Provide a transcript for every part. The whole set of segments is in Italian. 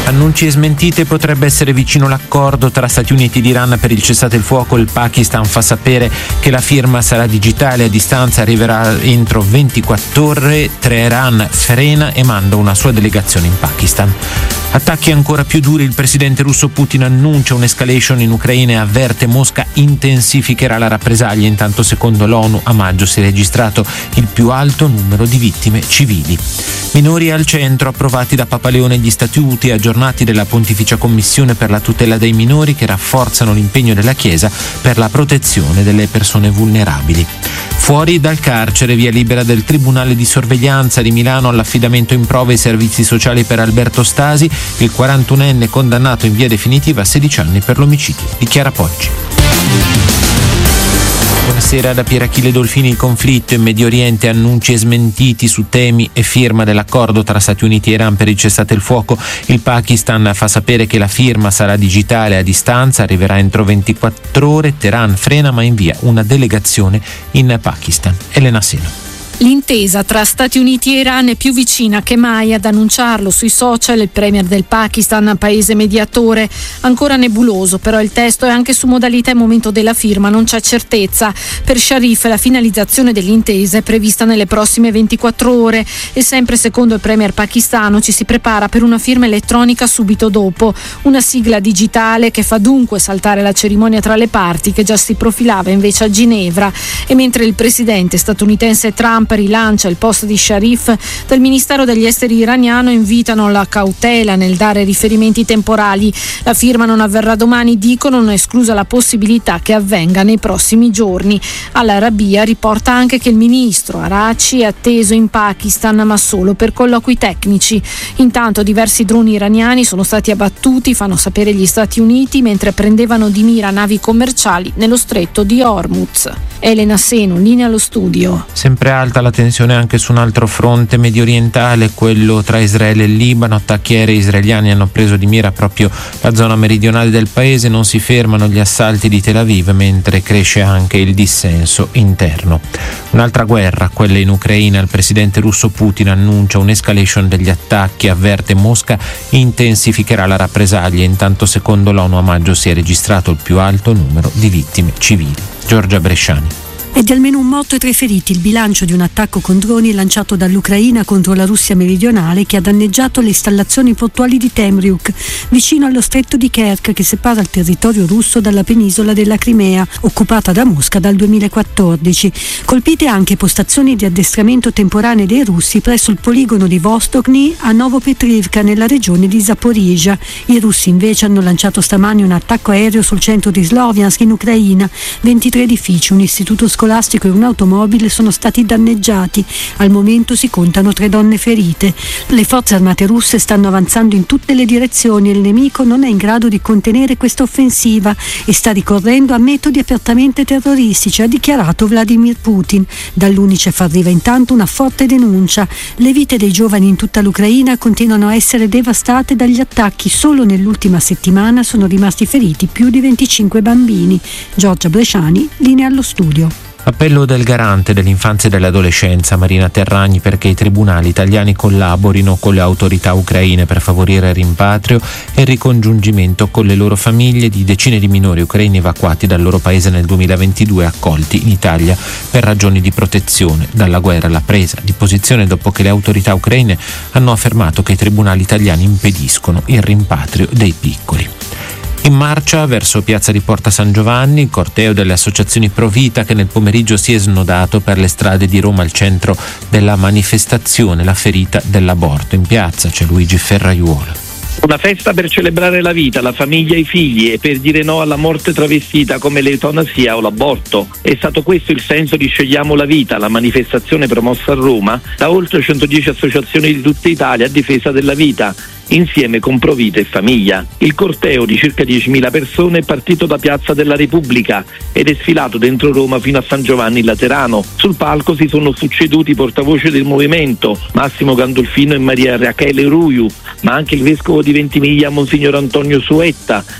Annunci e smentite, potrebbe essere vicino l'accordo tra Stati Uniti ed Iran per il cessate il fuoco. Il Pakistan fa sapere che la firma sarà digitale, a distanza arriverà entro 24 ore. Teheran frena e manda una sua delegazione in Pakistan. Attacchi ancora più duri, il presidente russo Putin annuncia un'escalation in Ucraina e avverte Mosca intensificherà la rappresaglia. Intanto, secondo l'ONU, a maggio si è registrato il più alto numero di vittime civili. Minori al centro, approvati da Papa Leone gli statuti aggiornati della Pontificia Commissione per la tutela dei minori, che rafforzano l'impegno della Chiesa per la protezione delle persone vulnerabili. Fuori dal carcere, via libera del Tribunale di Sorveglianza di Milano all'affidamento in prova ai servizi sociali per Alberto Stasi, il 41enne condannato in via definitiva a 16 anni per l'omicidio. Dichiara Poggi. Buonasera da Pier Achille Dolfini. Il conflitto in Medio Oriente, annunci e smentiti su temi e firma dell'accordo tra Stati Uniti e Iran per il cessate il fuoco. Il Pakistan fa sapere che la firma sarà digitale, a distanza, arriverà entro 24 ore. Teheran frena ma invia una delegazione in Pakistan. Elena Seno. L'intesa tra Stati Uniti e Iran è più vicina che mai. Ad annunciarlo sui social il premier del Pakistan, paese mediatore. Ancora nebuloso però il testo, e anche su modalità e momento della firma non c'è certezza. Per Sharif la finalizzazione dell'intesa è prevista nelle prossime 24 ore e sempre secondo il premier pakistano ci si prepara per una firma elettronica subito dopo. Una sigla digitale che fa dunque saltare la cerimonia tra le parti, che già si profilava invece a Ginevra. E mentre il presidente statunitense Trump rilancia il post di Sharif, dal Ministero degli Esteri iraniano invitano la cautela nel dare riferimenti temporali. La firma non avverrà domani, dicono, non è esclusa la possibilità che avvenga nei prossimi giorni. Al-Arabiya riporta anche che il ministro Araghchi è atteso in Pakistan, ma solo per colloqui tecnici. Intanto diversi droni iraniani sono stati abbattuti, fanno sapere gli Stati Uniti, mentre prendevano di mira navi commerciali nello stretto di Hormuz. Elena Seno, linea allo studio. Sempre alta la tensione anche su un altro fronte mediorientale, quello tra Israele e Libano. Attacchi aerei israeliani hanno preso di mira proprio la zona meridionale del paese. Non si fermano gli assalti di Tel Aviv, mentre cresce anche il dissenso interno. Un'altra guerra, quella in Ucraina. Il presidente russo Putin annuncia un'escalation degli attacchi, avverte Mosca intensificherà la rappresaglia. Intanto, secondo l'ONU, a maggio si è registrato il più alto numero di vittime civili. Giorgia Bresciani. È di almeno un morto e 3 feriti il bilancio di un attacco con droni lanciato dall'Ucraina contro la Russia meridionale, che ha danneggiato le installazioni portuali di Temryuk, vicino allo stretto di Kerch, che separa il territorio russo dalla penisola della Crimea, occupata da Mosca dal 2014. Colpite anche postazioni di addestramento temporanee dei russi presso il poligono di Vostochny a Novopetrivka, nella regione di Zaporizhzhia. I russi invece hanno lanciato stamani un attacco aereo sul centro di Sloviansk in Ucraina. 23 edifici, un istituto scolastico e un'automobile sono stati danneggiati. Al momento si contano 3 donne ferite. Le forze armate russe stanno avanzando in tutte le direzioni e il nemico non è in grado di contenere questa offensiva e sta ricorrendo a metodi apertamente terroristici, ha dichiarato Vladimir Putin. Dall'UNICEF arriva intanto una forte denuncia. Le vite dei giovani in tutta l'Ucraina continuano a essere devastate dagli attacchi. Solo nell'ultima settimana sono rimasti feriti più di 25 bambini. Giorgia Bresciani, linea allo studio. Appello del garante dell'infanzia e dell'adolescenza Marina Terragni perché i tribunali italiani collaborino con le autorità ucraine per favorire il rimpatrio e il ricongiungimento con le loro famiglie di decine di minori ucraini evacuati dal loro paese nel 2022 accolti in Italia per ragioni di protezione dalla guerra. La presa di posizione dopo che le autorità ucraine hanno affermato che i tribunali italiani impediscono il rimpatrio dei piccoli. In marcia verso piazza di Porta San Giovanni, il corteo delle associazioni Pro Vita che nel pomeriggio si è snodato per le strade di Roma al centro della manifestazione La ferita dell'aborto. In piazza c'è Luigi Ferraiuolo. Una festa per celebrare la vita, la famiglia e i figli e per dire no alla morte travestita come l'eutanasia o l'aborto. È stato questo il senso di Scegliamo la vita, la manifestazione promossa a Roma da oltre 110 associazioni di tutta Italia a difesa della vita, insieme con Pro Vita e Famiglia. Il corteo di circa 10.000 persone è partito da Piazza della Repubblica ed è sfilato dentro Roma fino a San Giovanni Laterano. Sul palco si sono succeduti i portavoce del movimento, Massimo Gandolfino e Maria Rachele Ruiu, ma anche il vescovo di Ventimiglia Monsignor Antonio Suetta,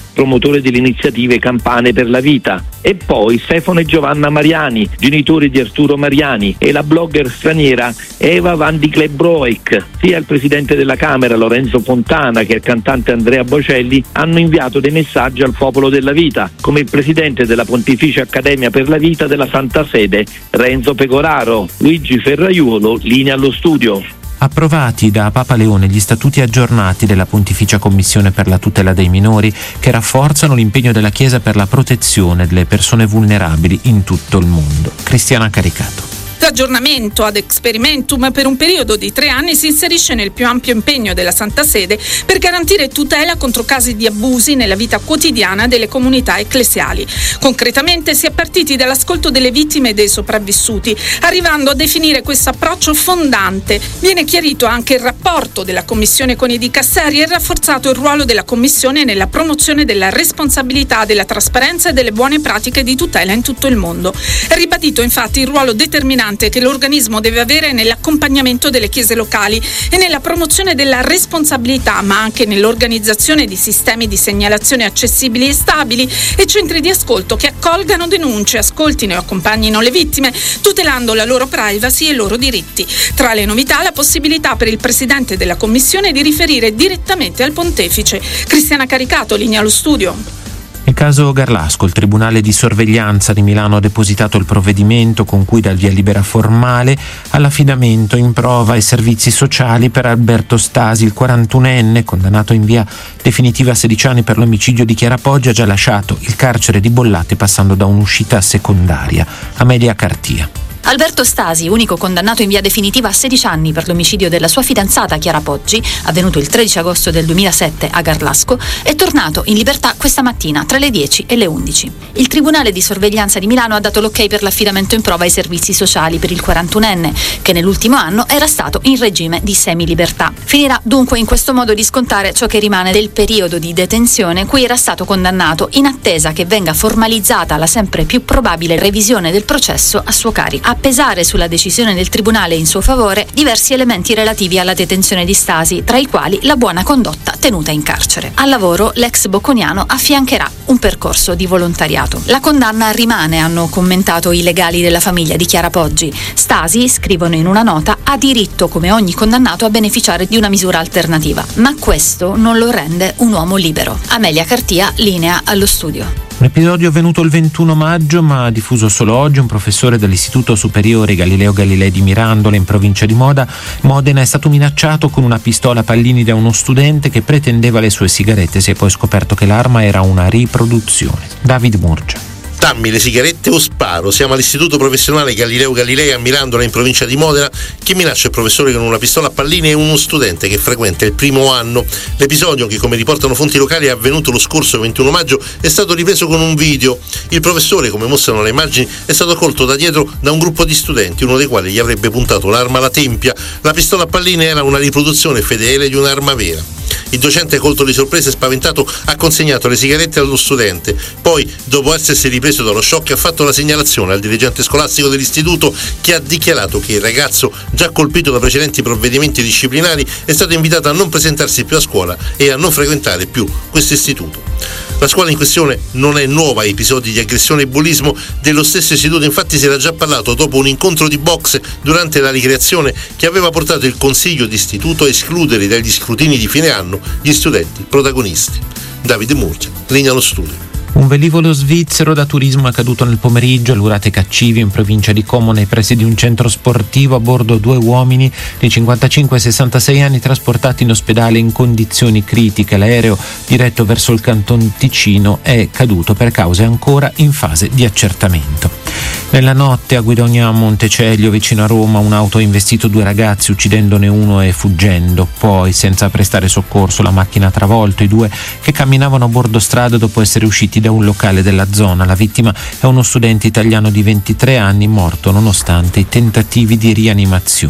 promotore delle iniziative Campane per la Vita. E poi Stefano e Giovanna Mariani, genitori di Arturo Mariani, e la blogger straniera Eva Van di Klebroek. Sia il presidente della Camera Lorenzo Fontana che il cantante Andrea Bocelli hanno inviato dei messaggi al popolo della vita, come il presidente della Pontificia Accademia per la Vita della Santa Sede Renzo Pecoraro. Luigi Ferraiuolo, linea allo studio. Approvati da Papa Leone gli statuti aggiornati della Pontificia Commissione per la tutela dei minori, che rafforzano l'impegno della Chiesa per la protezione delle persone vulnerabili in tutto il mondo. Cristiana Caricato. L'aggiornamento ad experimentum per un periodo di 3 anni si inserisce nel più ampio impegno della Santa Sede per garantire tutela contro casi di abusi nella vita quotidiana delle comunità ecclesiali. Concretamente si è partiti dall'ascolto delle vittime e dei sopravvissuti, arrivando a definire questo approccio fondante. Viene chiarito anche il rapporto della Commissione con i dicasteri e rafforzato il ruolo della Commissione nella promozione della responsabilità, della trasparenza e delle buone pratiche di tutela in tutto il mondo. È ribadito infatti il ruolo determinante che l'organismo deve avere nell'accompagnamento delle chiese locali e nella promozione della responsabilità, ma anche nell'organizzazione di sistemi di segnalazione accessibili e stabili e centri di ascolto che accolgano denunce, ascoltino e accompagnino le vittime, tutelando la loro privacy e i loro diritti. Tra le novità, la possibilità per il presidente della commissione di riferire direttamente al pontefice. Cristiana Caricato, linea allo studio. Nel caso Garlasco, il Tribunale di Sorveglianza di Milano ha depositato il provvedimento con cui dà il via libera formale all'affidamento in prova ai servizi sociali per Alberto Stasi, il 41enne, condannato in via definitiva a 16 anni per l'omicidio di Chiara Poggi, ha già lasciato il carcere di Bollate passando da un'uscita secondaria. Amelia Cartia. Alberto Stasi, unico condannato in via definitiva a 16 anni per l'omicidio della sua fidanzata Chiara Poggi, avvenuto il 13 agosto del 2007 a Garlasco, è tornato in libertà questa mattina tra le 10 e le 11. Il Tribunale di Sorveglianza di Milano ha dato l'ok per l'affidamento in prova ai servizi sociali per il 41enne, che nell'ultimo anno era stato in regime di semilibertà. Finirà dunque in questo modo di scontare ciò che rimane del periodo di detenzione cui era stato condannato, in attesa che venga formalizzata la sempre più probabile revisione del processo a suo carico. A pesare sulla decisione del Tribunale in suo favore diversi elementi relativi alla detenzione di Stasi, tra i quali la buona condotta tenuta in carcere. Al lavoro l'ex bocconiano affiancherà un percorso di volontariato. La condanna rimane, hanno commentato i legali della famiglia di Chiara Poggi. Stasi, scrivono in una nota, ha diritto come ogni condannato a beneficiare di una misura alternativa, ma questo non lo rende un uomo libero. Amelia Cartia, linea allo studio. Un episodio avvenuto il 21 maggio ma diffuso solo oggi. Un professore dell'Istituto Superiore Galileo Galilei di Mirandola in provincia di Modena è stato minacciato con una pistola a pallini da uno studente che pretendeva le sue sigarette. Si è poi scoperto che l'arma era una riproduzione. David Murgia. Dammi le sigarette o sparo. Siamo all'Istituto Professionale Galileo Galilei a Mirandola in provincia di Modena. Chi minaccia il professore con una pistola a pallini è uno studente che frequenta il primo anno. L'episodio, che come riportano fonti locali è avvenuto lo scorso 21 maggio, è stato ripreso con un video. Il professore, come mostrano le immagini, è stato colto da dietro da un gruppo di studenti, uno dei quali gli avrebbe puntato l'arma alla tempia. La pistola a pallini era una riproduzione fedele di un'arma vera. Il docente, colto di sorpresa e spaventato, ha consegnato le sigarette allo studente. Poi, dopo essersi ripreso dallo shock, ha fatto la segnalazione al dirigente scolastico dell'istituto, che ha dichiarato che il ragazzo, già colpito da precedenti provvedimenti disciplinari, è stato invitato a non presentarsi più a scuola e a non frequentare più questo istituto. La scuola in questione non è nuova a episodi di aggressione e bullismo. Dello stesso istituto infatti si era già parlato dopo un incontro di boxe durante la ricreazione che aveva portato il consiglio d'istituto a escludere dagli scrutini di fine anno gli studenti protagonisti. Davide Murgia, linea allo studio. Un velivolo svizzero da turismo è caduto nel pomeriggio all'Urate Caccivi in provincia di Como nei pressi di un centro sportivo. A bordo 2 uomini di 55 e 66 anni trasportati in ospedale in condizioni critiche. L'aereo diretto verso il Canton Ticino è caduto per cause ancora in fase di accertamento. Nella notte a Guidonia Montecelio, vicino a Roma, un'auto ha investito 2 ragazzi uccidendone uno e fuggendo. Poi, senza prestare soccorso, la macchina ha travolto i 2 che camminavano a bordo strada dopo essere usciti da un locale della zona. La vittima è uno studente italiano di 23 anni morto nonostante i tentativi di rianimazione.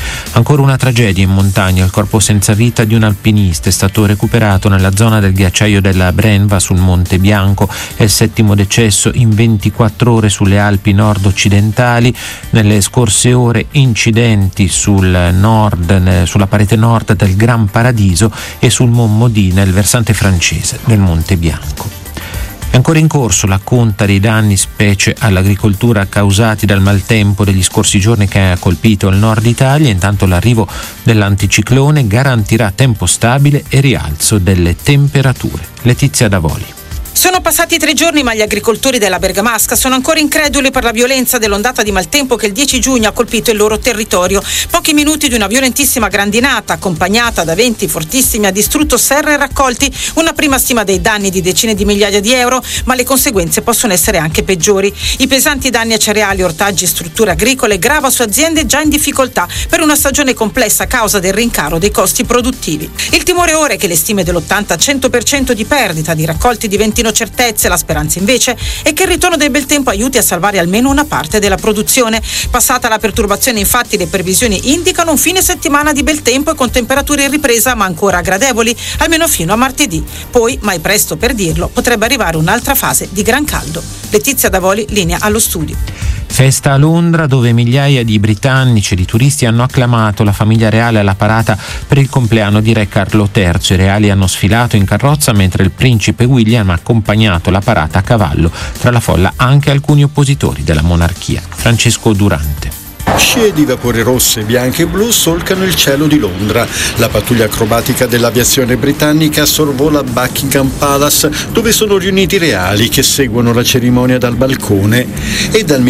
Ancora una tragedia in montagna, il corpo senza vita di un alpinista è stato recuperato nella zona del ghiacciaio della Brenva sul Monte Bianco. È il 7° decesso in 24 ore sulle Alpi nord-occidentali. Nelle scorse ore incidenti sulla parete nord del Gran Paradiso e sul Mont Maudit nel versante francese del Monte Bianco. È ancora in corso la conta dei danni, specie all'agricoltura, causati dal maltempo degli scorsi giorni che ha colpito il nord Italia. Intanto l'arrivo dell'anticiclone garantirà tempo stabile e rialzo delle temperature. Letizia Davoli. Sono passati 3 giorni, ma gli agricoltori della Bergamasca sono ancora increduli per la violenza dell'ondata di maltempo che il 10 giugno ha colpito il loro territorio. Pochi minuti di una violentissima grandinata, accompagnata da venti fortissimi, ha distrutto serre e raccolti. Una prima stima dei danni di decine di migliaia di euro, ma le conseguenze possono essere anche peggiori. I pesanti danni a cereali, ortaggi e strutture agricole grava su aziende già in difficoltà per una stagione complessa a causa del rincaro dei costi produttivi. Il timore ora è che le stime dell'80-100% di perdita di raccolti diventino certezze. La speranza invece è che il ritorno del bel tempo aiuti a salvare almeno una parte della produzione. Passata la perturbazione, infatti, le previsioni indicano un fine settimana di bel tempo e con temperature in ripresa, ma ancora gradevoli, almeno fino a martedì. Poi, mai presto per dirlo, potrebbe arrivare un'altra fase di gran caldo. Letizia Davoli, linea allo studio. Festa a Londra, dove migliaia di britannici e di turisti hanno acclamato la famiglia reale alla parata per il compleanno di Re Carlo III. I reali hanno sfilato in carrozza mentre il principe William ha accompagnato la parata a cavallo. Tra la folla anche alcuni oppositori della monarchia. Francesco Durante. Scie di vapori rosse, bianche e blu solcano il cielo di Londra. La pattuglia acrobatica dell'aviazione britannica sorvola Buckingham Palace, dove sono riuniti i reali che seguono la cerimonia dal balcone. È dal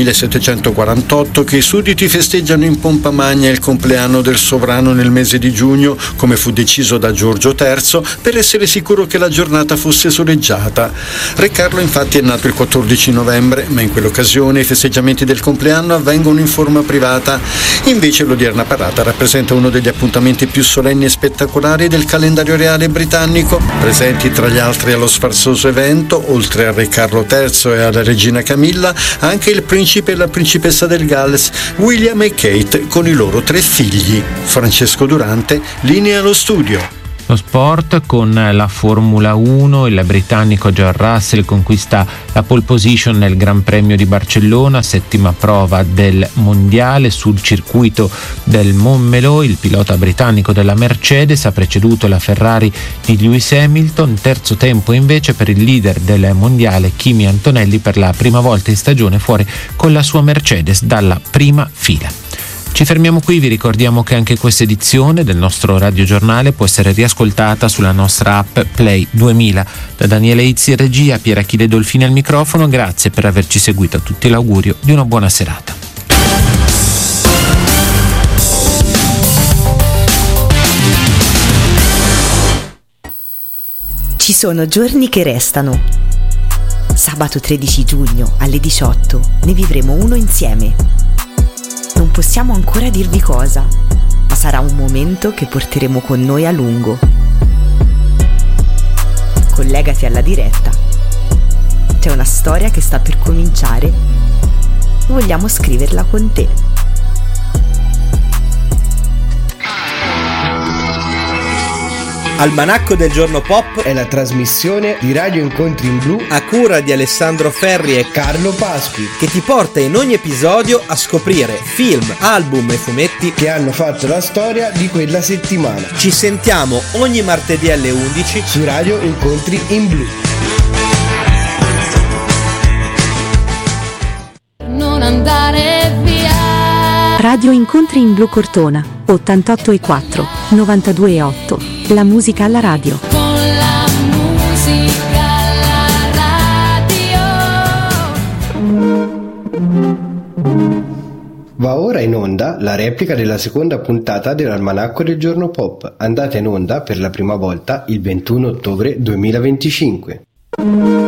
1748 che i sudditi festeggiano in pompa magna il compleanno del sovrano nel mese di giugno, come fu deciso da Giorgio III, per essere sicuro che la giornata fosse soleggiata. Re Carlo infatti è nato il 14 novembre, ma in quell'occasione i festeggiamenti del compleanno avvengono in forma privata. Invece l'odierna parata rappresenta uno degli appuntamenti più solenni e spettacolari del calendario reale britannico. Presenti tra gli altri allo sfarzoso evento, oltre al Re Carlo III e alla regina Camilla, anche il principe e la principessa del Galles, William e Kate, con i loro 3 figli. Francesco Durante, linea allo studio. Lo sport con la Formula 1, il britannico George Russell conquista la pole position nel Gran Premio di Barcellona, 7ª prova del mondiale sul circuito del Montmeló. Il pilota britannico della Mercedes ha preceduto la Ferrari di Lewis Hamilton. Terzo tempo invece per il leader del mondiale Kimi Antonelli, per la prima volta in stagione fuori con la sua Mercedes dalla prima fila. Ci fermiamo qui, vi ricordiamo che anche questa edizione del nostro radiogiornale può essere riascoltata sulla nostra app Play 2000. Da Daniele Izzi in regia, Pier Achille Dolfini al microfono, grazie per averci seguito, a tutti l'augurio di una buona serata. Ci sono giorni che restano. Sabato 13 giugno alle 18 ne vivremo uno insieme. Non possiamo ancora dirvi cosa, ma sarà un momento che porteremo con noi a lungo. Collegati alla diretta. C'è una storia che sta per cominciare. Vogliamo scriverla con te. Almanacco del Giorno Pop è la trasmissione di Radio Incontri in Blu a cura di Alessandro Ferri e Carlo Pasqui, che ti porta in ogni episodio a scoprire film, album e fumetti che hanno fatto la storia di quella settimana. Ci sentiamo ogni martedì alle 11 su Radio Incontri in Blu. Non andare via. Radio Incontri in Blu Cortona, 88,4, 92,8. La musica alla radio. Con la musica alla radio. Va ora in onda la replica della seconda puntata dell'Almanacco del Giorno Pop, andata in onda per la prima volta il 21 ottobre 2025.